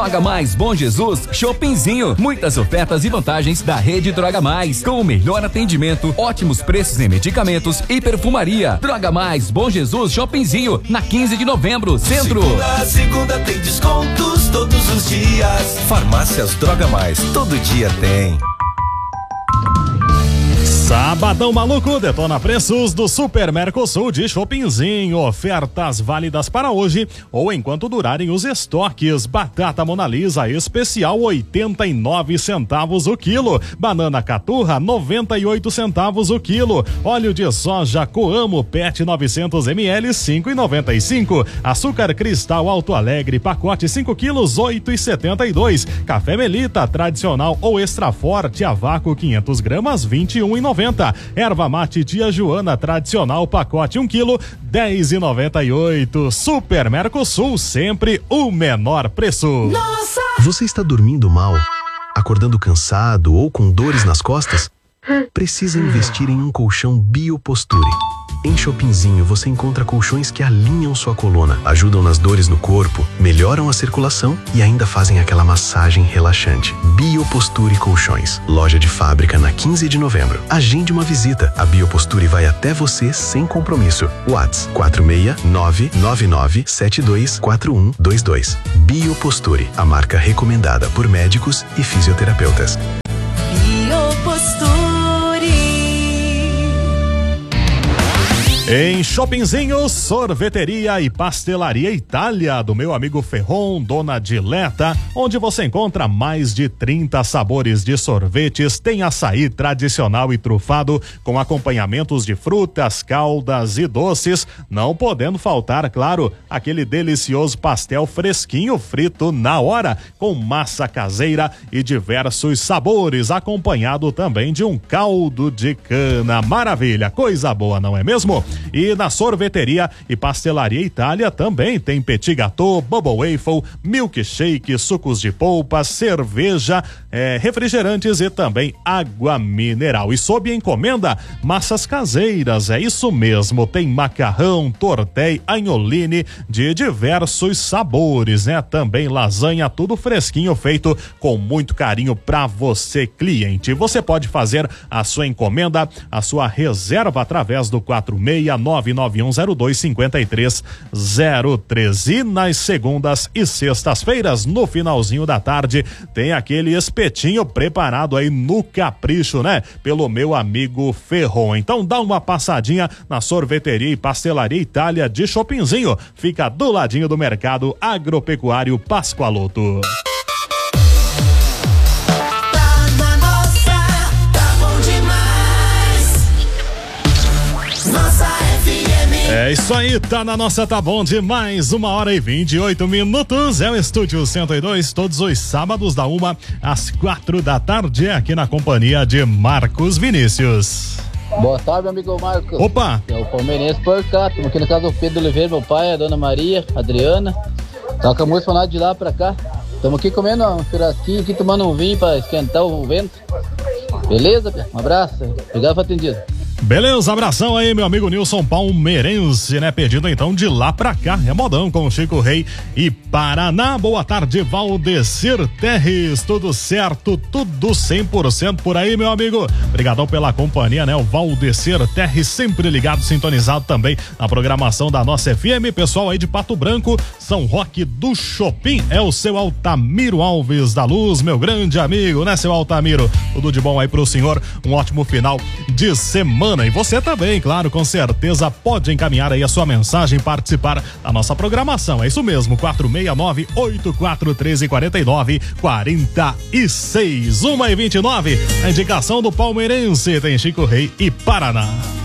Droga Mais Bom Jesus Shoppingzinho. Muitas ofertas e vantagens da rede Droga Mais, com o melhor atendimento, ótimos preços em medicamentos e perfumaria. Droga Mais Bom Jesus Shoppingzinho, na 15 de novembro, Centro. Segunda tem descontos todos os dias. Farmácias Droga Mais, todo dia tem. Sabadão maluco, detona preços do Super Mercosul de Shoppingzinho. Ofertas válidas para hoje ou enquanto durarem os estoques. Batata Mona Lisa especial 89 centavos o quilo. Banana Caturra 98 centavos o quilo. Óleo de soja Coamo PET 900 ml 5,95. Açúcar Cristal Alto Alegre pacote 5 quilos 8,72. Café Melita tradicional ou extra forte a vácuo 500 gramas 21,90. Erva mate Tia Joana tradicional pacote 1 quilo 10,98. Super Mercosul, sempre o menor preço. Nossa! Você está dormindo mal? Acordando cansado ou com dores nas costas? Precisa investir em um colchão Bioposture. Em Shoppingzinho você encontra colchões que alinham sua coluna, ajudam nas dores no corpo, melhoram a circulação e ainda fazem aquela massagem relaxante. Bioposture Colchões. Loja de fábrica na 15 de novembro. Agende uma visita. A Bioposture vai até você sem compromisso. WhatsApp 46999724122. Bioposture, a marca recomendada por médicos e fisioterapeutas. Bioposture. Em Shoppingzinho, sorveteria e pastelaria Itália, do meu amigo Ferron, Dona Dileta, onde você encontra mais de 30 sabores de sorvetes, tem açaí tradicional e trufado, com acompanhamentos de frutas, caldas e doces, não podendo faltar, claro, aquele delicioso pastel fresquinho frito na hora, com massa caseira e diversos sabores, acompanhado também de um caldo de cana. Maravilha, coisa boa, não é mesmo? E na sorveteria e pastelaria Itália também tem petit gâteau, bubble waffle, milkshake, sucos de polpa, cerveja, refrigerantes e também água mineral. E sob encomenda, massas caseiras, é isso mesmo, tem macarrão, tortei, agnoline de diversos sabores, né? Também lasanha, tudo fresquinho, feito com muito carinho para você, cliente. Você pode fazer a sua encomenda, a sua reserva através do 46991025303. E nas segundas e sextas-feiras, no finalzinho da tarde, tem aquele espetinho preparado aí no capricho, né? Pelo meu amigo Ferron. Então dá uma passadinha na sorveteria e pastelaria Itália de Shoppingzinho. Fica do ladinho do mercado agropecuário Pascoaloto. É isso aí, tá na nossa, tá bom demais, 1h28. É o Estúdio 102, todos os sábados da 1 às 4 da tarde, aqui na companhia de Marcos Vinícius. Boa tarde, meu amigo Marcos. Opa! É o palmeirense por cá, estamos aqui na casa do Pedro Oliveira, meu pai, a dona Maria, a Adriana. Toca muito falando de lá pra cá. Estamos aqui comendo um churrasquinho, aqui tomando um vinho pra esquentar o vento. Beleza, Pia? Um abraço, obrigado por atendido. Beleza, abração aí, meu amigo Nilson Palmeirense, né? Pedindo então de lá pra cá, é modão com Chico Rei e Paraná. Boa tarde, Valdecir Terres, tudo certo, tudo 100% por aí, meu amigo. Obrigadão pela companhia, né? O Valdecir Terres sempre ligado, sintonizado também na programação da nossa FM. Pessoal aí de Pato Branco, São Roque do Chopin, é o seu Altamiro Alves da Luz, meu grande amigo, né, seu Altamiro? Tudo de bom aí pro senhor, um ótimo final de semana. E você também, claro, com certeza pode encaminhar aí a sua mensagem, participar da nossa programação. É isso mesmo, 469-8413-49-46. 1h29, a indicação do palmeirense tem Chico Rei e Paraná.